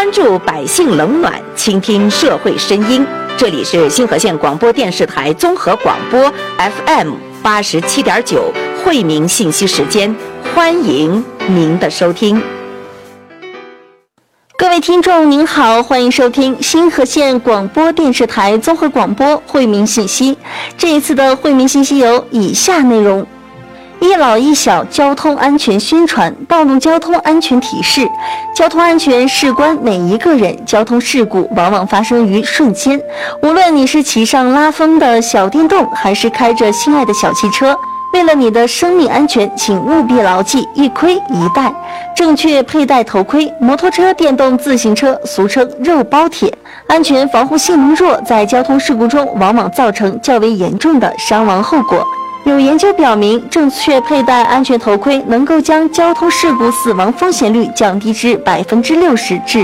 关注百姓冷暖，倾听社会声音。这里是星河县广播电视台综合广播 FM87.9惠民信息时间，欢迎您的收听。 各位听众您好，欢迎收听星河县广播电视台综合广播惠民信息。这一次的惠民信息有以下内容：一老一小交通安全宣传，道路交通安全提示。交通安全事关每一个人，交通事故往往发生于瞬间。无论你是骑上拉风的小电动，还是开着心爱的小汽车，为了你的生命安全，请务必牢记一盔一带，正确佩戴头盔。摩托车、电动自行车俗称肉包铁，安全防护性能弱，在交通事故中往往造成较为严重的伤亡后果。有研究表明，正确佩戴安全头盔能够将交通事故死亡风险率降低至60%至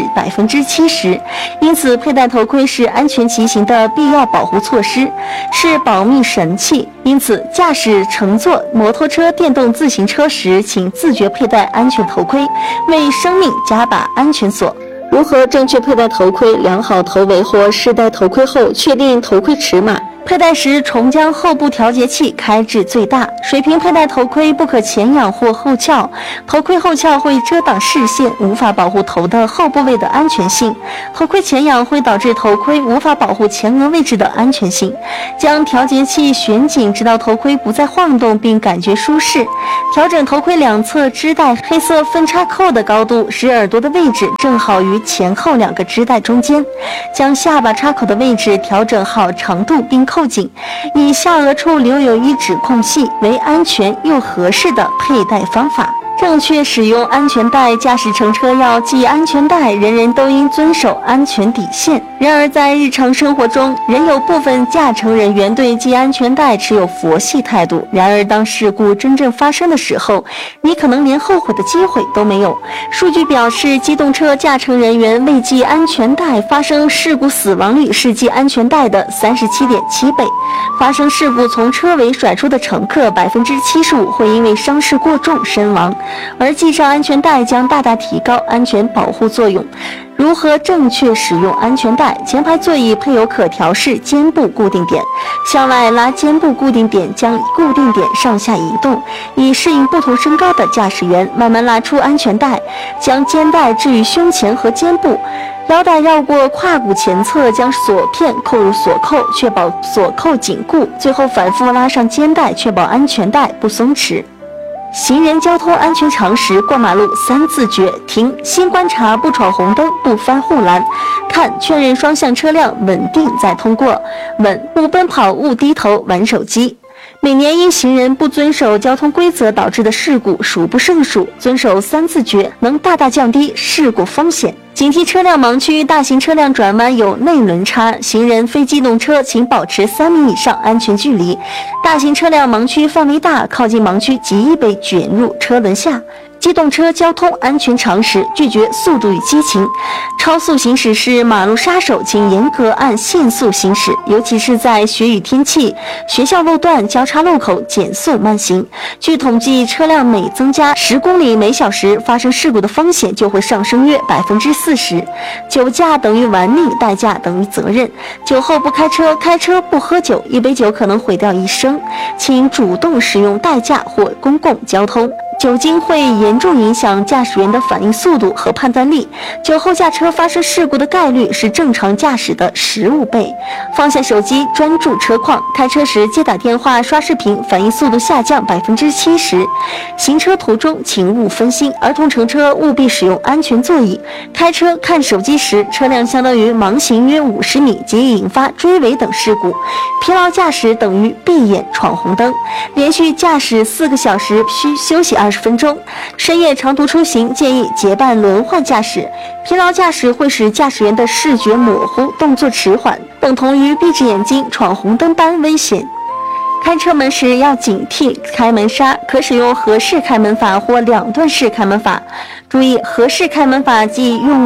70%。因此，佩戴头盔是安全骑行的必要保护措施，是保命神器。因此，驾驶乘坐摩托车、电动自行车时，请自觉佩戴安全头盔，为生命加把安全锁。如何正确佩戴头盔？量好头围或试戴头盔后，确定头盔尺码。佩戴时，重将后部调节器开至最大，水平佩戴头盔，不可前仰或后翘。头盔后翘会遮挡视线，无法保护头的后部位的安全性。头盔前仰会导致头盔无法保护前额位置的安全性。将调节器旋紧，直到头盔不再晃动并感觉舒适。调整头盔两侧支带黑色分叉扣的高度，使耳朵的位置正好于前后两个支带中间。将下巴插口的位置调整好长度并扣紧，以下额处留有一指空隙，为安全又合适的佩戴方法。正确使用安全带，驾驶乘车要系安全带，人人都应遵守安全底线。然而在日常生活中，仍有部分驾乘人员对系安全带持有佛系态度。然而当事故真正发生的时候，你可能连后悔的机会都没有。数据表示，机动车驾乘人员未系安全带发生事故死亡率是系安全带的37.7倍。发生事故从车尾甩出的乘客75%会因为伤势过重身亡。而系上安全带将大大提高安全保护作用。如何正确使用安全带？前排座椅配有可调式肩部固定点，向外拉肩部固定点，将固定点上下移动，以适应不同身高的驾驶员。慢慢拉出安全带，将肩带置于胸前和肩部，腰带绕过胯骨前侧，将锁片扣入锁扣，确保锁扣紧固。最后反复拉上肩带，确保安全带不松弛。行人交通安全常识：过马路3自觉，停，先观察，不闯红灯，不翻护栏，看，确认双向车辆稳定再通过，稳，勿奔跑，勿低头玩手机。每年因行人不遵守交通规则导致的事故数不胜数，遵守3自觉能大大降低事故风险。警惕车辆盲区，大型车辆转弯有内轮差，行人、非机动车请保持3米以上安全距离。大型车辆盲区范围大，靠近盲区极易被卷入车轮下。机动车交通安全常识：拒绝速度与激情，超速行驶是马路杀手，请严格按限速行驶，尤其是在雪雨天气、学校路段、交叉路口减速慢行。据统计，车辆每增加10公里每小时，发生事故的风险就会上升约40%。酒驾等于玩命，代驾等于责任。酒后不开车，开车不喝酒，一杯酒可能毁掉一生。请主动使用代驾或公共交通。酒精会严重影响驾驶员的反应速度和判断力，酒后驾车发生事故的概率是正常驾驶的15倍。放下手机，专注车况，开车时接打电话、刷视频，反应速度下降70%。行车途中请勿分心，儿童乘车务必使用安全座椅。开车看手机时，车辆相当于盲行约50米，极易引发追尾等事故。疲劳驾驶等于闭眼闯红灯。连续驾驶4个小时需休息20分钟。深夜长途出行建议结伴轮换驾驶。疲劳驾驶会使驾驶员的视觉模糊、动作迟缓，等同于闭着眼睛闯红灯般危险。开车门时要警惕开门刹，可使用合式开门法或2段式开门法。注意，合式开门法即用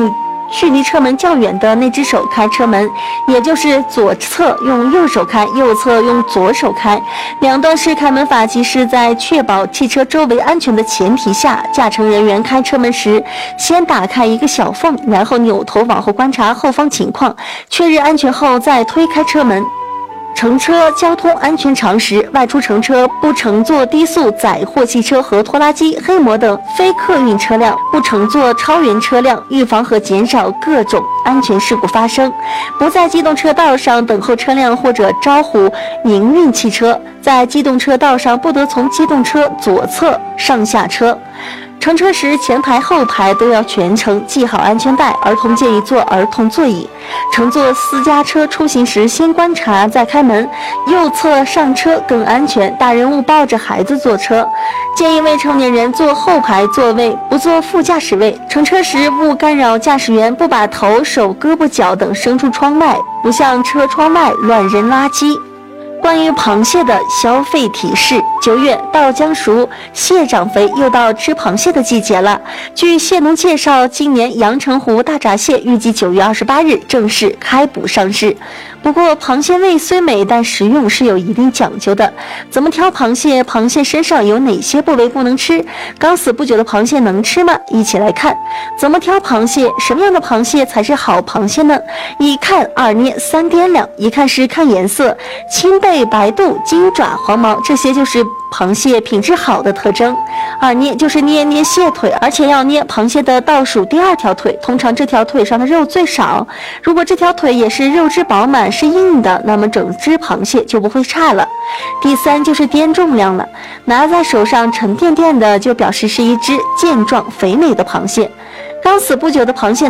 距离车门较远的那只手开车门，也就是左侧用右手开，右侧用左手开。两段式开门法即是在确保汽车周围安全的前提下，驾乘人员开车门时，先打开一个小缝，然后扭头往后观察后方情况，确认安全后再推开车门。乘车交通安全常识：外出乘车不乘坐低速载货汽车和拖拉机、黑摩等非客运车辆，不乘坐超员车辆，预防和减少各种安全事故发生。不在机动车道上等候车辆或者招呼营运汽车，在机动车道上不得从机动车左侧上下车。乘车时，前排后排都要全程系好安全带，儿童建议坐儿童座椅。乘坐私家车出行时，先观察再开门，右侧上车更安全。大人勿抱着孩子坐车，建议未成年人坐后排座位，不坐副驾驶位。乘车时勿干扰驾驶员，不把头、手、胳膊、脚等伸出窗外，不向车窗外乱扔垃圾。关于螃蟹的消费提示：9月到江熟，蟹长肥，又到吃螃蟹的季节了。据蟹农介绍，今年阳澄湖大闸蟹预计9月28日正式开捕上市。不过，螃蟹味虽美，但食用是有一定讲究的。怎么挑螃蟹？螃蟹身上有哪些部位不能吃？刚死不久的螃蟹能吃吗？一起来看。怎么挑螃蟹？什么样的螃蟹才是好螃蟹呢？一看二捏三掂量。一看是看颜色，青背、白肚、金爪、黄毛，这些就是螃蟹品质好的特征。二捏就是捏蟹腿，而且要捏螃蟹的倒数第2条腿，通常这条腿上的肉最少。如果这条腿也是肉质饱满是硬的，那么整只螃蟹就不会差了。第3就是掂重量了，拿在手上沉甸甸的，就表示是一只健壮肥美的螃蟹。刚死不久的螃蟹